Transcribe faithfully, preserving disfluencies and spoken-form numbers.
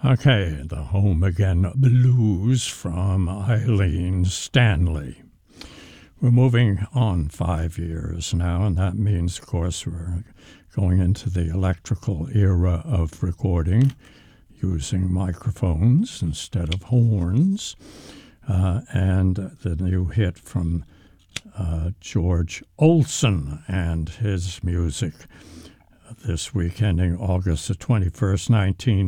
Okay, the Home Again Blues from Eileen Stanley. We're moving on five years now, and that means, of course, we're going into the electrical era of recording using microphones instead of horns. Uh, and the new hit from uh, George Olsen and his music this week, ending August the twenty-first, nineteen